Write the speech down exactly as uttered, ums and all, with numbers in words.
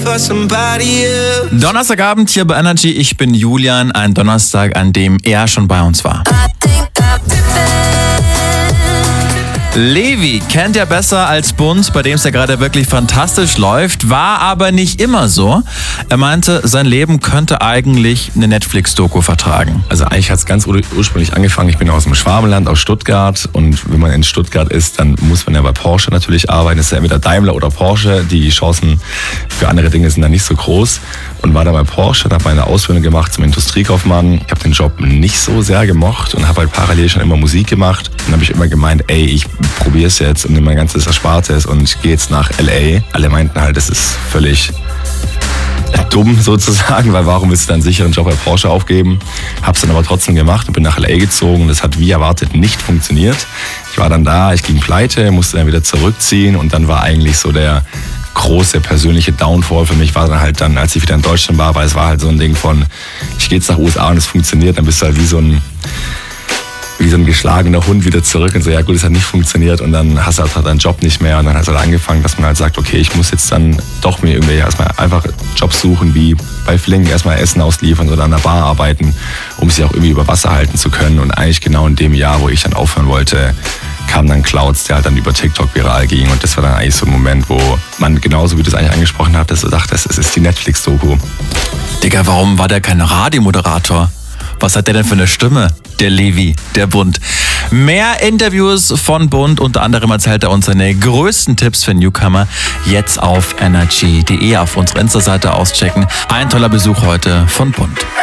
for somebody else. Donnerstagabend hier bei Energy. Ich bin Julian. Ein Donnerstag, an dem er schon bei uns war. Levi kennt er besser als Bund, bei dem es ja gerade wirklich fantastisch läuft, war aber nicht immer so. Er meinte, sein Leben könnte eigentlich eine Netflix-Doku vertragen. Also eigentlich hat es ganz ur- ursprünglich angefangen. Ich bin aus dem Schwabenland, aus Stuttgart. Und wenn man in Stuttgart ist, dann muss man ja bei Porsche natürlich arbeiten. Das ist ja entweder Daimler oder Porsche. Die Chancen für andere Dinge sind dann nicht so groß. Und war da bei Porsche, habe meine Ausbildung gemacht zum Industriekaufmann. Ich habe den Job nicht so sehr gemocht und habe halt parallel schon immer Musik gemacht. Und habe ich immer gemeint, ey, ich probiere es jetzt und nehme mein ganzes Erspartes und gehe jetzt nach L A. Alle meinten halt, das ist völlig dumm sozusagen, weil warum willst du dann einen sicheren Job bei Porsche aufgeben? Hab's dann aber trotzdem gemacht und bin nach L A gezogen. Das hat wie erwartet nicht funktioniert. Ich war dann da, ich ging pleite, musste dann wieder zurückziehen und dann war eigentlich so der große persönliche Downfall für mich war dann halt dann, als ich wieder in Deutschland war, weil es war halt so ein Ding von, ich gehe jetzt nach U S A und es funktioniert, dann bist du halt wie so ein wie so ein geschlagener Hund wieder zurück und so, ja gut, es hat nicht funktioniert und dann hast du halt deinen Job nicht mehr und dann hast du halt angefangen, dass man halt sagt, okay, ich muss jetzt dann doch mir irgendwie erstmal einfach Jobs suchen, wie bei Flink erstmal Essen ausliefern oder an der Bar arbeiten, um sich auch irgendwie über Wasser halten zu können und eigentlich genau in dem Jahr, wo ich dann aufhören wollte, kam dann Clouds, der halt dann über TikTok viral ging und das war dann eigentlich so ein Moment, wo man genauso wie du es eigentlich angesprochen hattest, so dachte, es ist die Netflix-Doku. Digga, warum war der kein Radiomoderator? Was hat der denn für eine Stimme? Der Levi, der Bund. Mehr Interviews von Bund, unter anderem erzählt er uns seine größten Tipps für Newcomer. Jetzt auf energy punkt de auf unserer Insta-Seite auschecken. Ein toller Besuch heute von Bund.